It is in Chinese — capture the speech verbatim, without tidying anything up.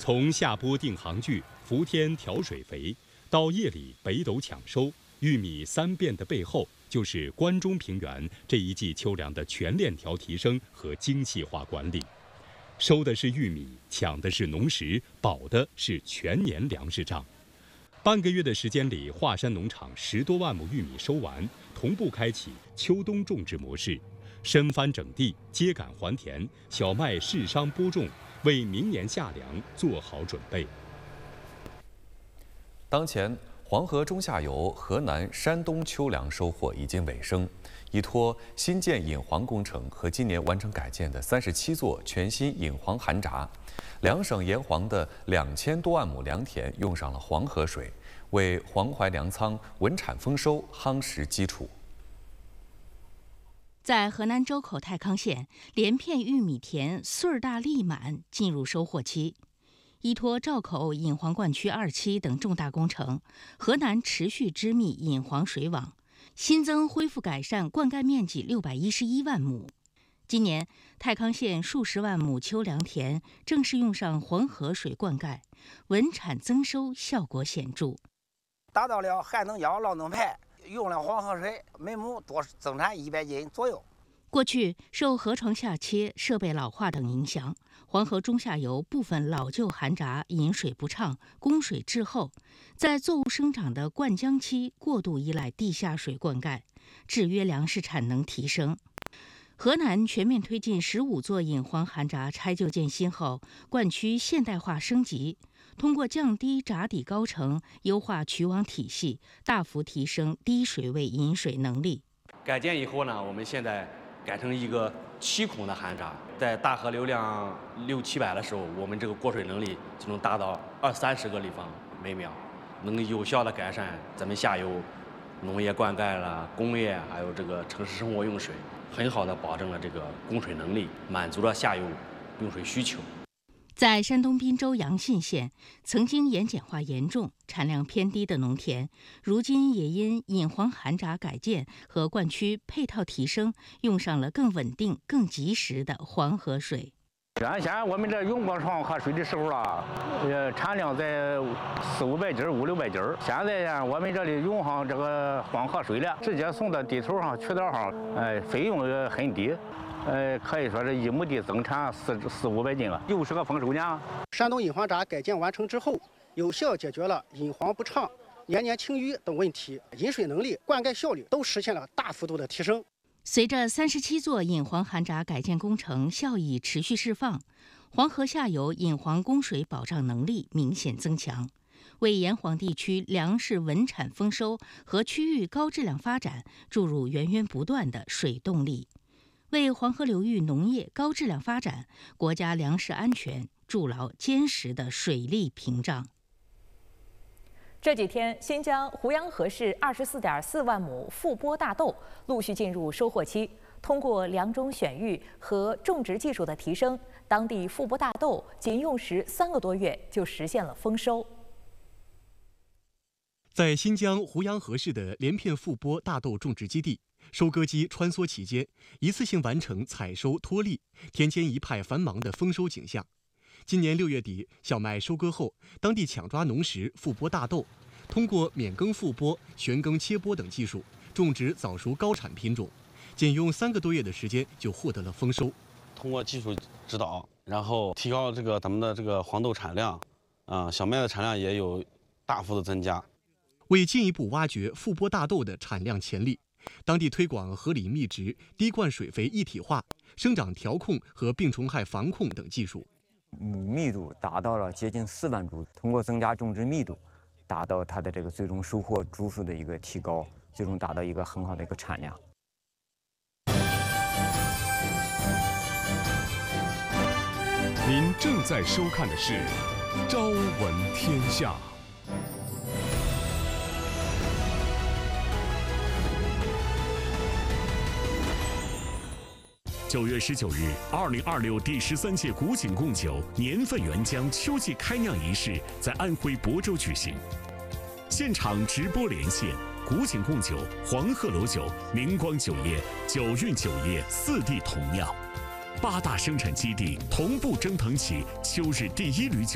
从下播定航距、伏天调水肥，到夜里北斗抢收，玉米三变的背后，就是关中平原这一季秋粮的全链条提升和精细化管理。收的是玉米，抢的是农时，保的是全年粮食账。半个月的时间里，华山农场十多万亩玉米收完，同步开启秋冬种植模式，深翻整地，秸秆还田，小麦适商播种，为明年夏粮做好准备。 当前，黄河中下游河南、山东秋粮收获已经尾声，依托新建引黄工程和今年完成改建的三十七座全新引黄寒闸，两省沿黄的两千多万亩良田用上了黄河水，为黄淮粮仓稳产丰收夯实基础。 在河南周口太康县，连片玉米田穗儿大粒满，进入收获期。依托赵口引黄灌区二期等重大工程，河南持续织密引黄水网，新增恢复改善灌溉面积六百一十一万亩。今年，太康县数十万亩秋粮田正式用上黄河水灌溉，稳产增收效果显著， 达到了汉能养老能排，用了黄河水，每亩多增产一百斤左右。 过去受河床下切、设备老化等影响，黄河中下游部分老旧寒闸引水不畅，供水滞后，在作物生长的灌浆期过度依赖地下水灌溉，制约粮食产能提升。河南全面推进十五座引黄寒闸拆旧建新后，灌区现代化升级，通过降低闸底高程、优化渠网体系，大幅提升低水位引水能力。 改建以后呢，我们现在改成一个七孔的寒闸，在大河流量六七百的时候，我们这个过水能力就能达到二三十个立方每秒，能有效的改善咱们下游农业灌溉啦、工业还有这个城市生活用水，很好的保证了这个供水能力，满足了下游用水需求。 在山东滨州阳信县，曾经盐碱化严重、产量偏低的农田，如今也因引黄寒闸改建和灌区配套提升，用上了更稳定、更及时的黄河水。 原先我们这用过黄河水的时候啊，呃，产量在四五百斤、五六百斤。现在呢，我们这里用上这个黄河水了，直接送到地头上、渠道上，呃，费用也很低。呃，可以说是一亩地增产四四五百斤了，又是个丰收年。 山东引黄闸改建完成之后，有效解决了引黄不畅、年年晴雨等问题，引水能力、灌溉效率都实现了大幅度的提升。 随着三十七座引黄寒闸改建工程效益持续释放，黄河下游引黄供水保障能力明显增强，为沿黄地区粮食稳产丰收和区域高质量发展注入源源不断的水动力。为黄河流域农业高质量发展、国家粮食安全筑牢坚实的水利屏障。 这几天，新疆胡杨河市二十四点四万亩复播大豆陆续进入收获期。通过良种选育和种植技术的提升，当地复播大豆仅用时三个多月就实现了丰收。 在新疆胡杨河市的连片复播大豆种植基地，收割机穿梭其间，一次性完成采收脱粒，田间一派繁忙的丰收景象。今年六月底，小麦收割后，当地抢抓农时复播大豆，通过免耕复播、旋耕切播等技术，种植早熟高产品种，仅用三个多月的时间就获得了丰收。 通过技术指导，然后提高这个咱们的这个黄豆产量，啊、呃，小麦的产量也有大幅的增加。 为进一步挖掘复播大豆的产量潜力，当地推广合理密植、滴灌水肥一体化、生长调控和病虫害防控等技术。 亩密度达到了接近四万株，通过增加种植密度，达到它的这个最终收获株数的一个提高，最终达到一个很好的一个产量。 您正在收看的是《朝闻天下》。九月十九日，二零二六第十三届古井贡酒年份原浆秋季开酿仪式在安徽亳州举行，现场直播连线古井贡酒、黄鹤楼酒、明光酒业、九运酒业四地同酿，八大生产基地同步蒸腾起秋日第一缕酒。